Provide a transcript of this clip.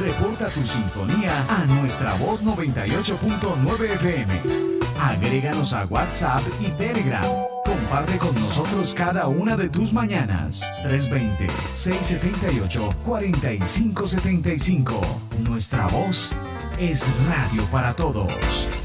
Reporta tu sintonía a nuestra voz 98.9 FM. Agréganos a WhatsApp y Telegram. Comparte con nosotros cada una de tus mañanas. 320-678-4575. Nuestra voz es radio para todos.